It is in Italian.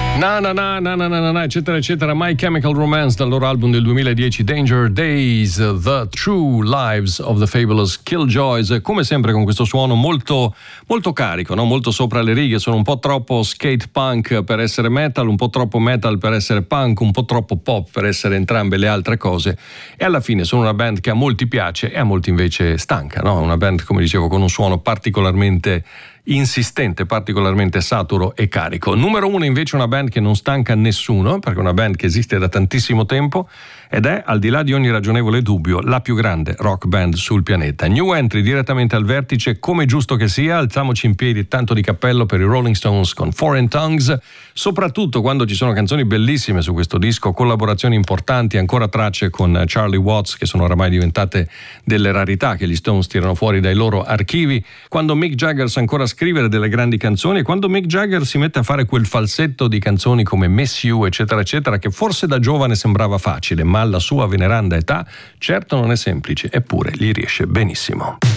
Eccetera eccetera. My Chemical Romance dal loro album del 2010 Danger Days, The True Lives of the Fabulous Killjoys, come sempre con questo suono molto, molto carico, no? Molto sopra le righe. Sono un po' troppo skate punk per essere metal, un po' troppo metal per essere punk, un po' troppo pop per essere entrambe le altre cose, e alla fine sono una band che a molti piace e a molti invece stanca, no? Una band, come dicevo, con un suono particolarmente insistente, particolarmente saturo e carico. Numero uno invece una band che non stanca nessuno, perché è una band che esiste da tantissimo tempo ed è, al di là di ogni ragionevole dubbio, la più grande rock band sul pianeta. New entry direttamente al vertice, come giusto che sia. Alziamoci in piedi, tanto di cappello per i Rolling Stones con Foreign Tongues, soprattutto quando ci sono canzoni bellissime su questo disco, collaborazioni importanti, ancora tracce con Charlie Watts che sono oramai diventate delle rarità che gli Stones tirano fuori dai loro archivi, quando Mick Jagger sa ancora scrivere delle grandi canzoni, e quando Mick Jagger si mette a fare quel falsetto di canzoni come Miss You eccetera eccetera, che forse da giovane sembrava facile, ma alla sua veneranda età certo non è semplice, eppure gli riesce benissimo.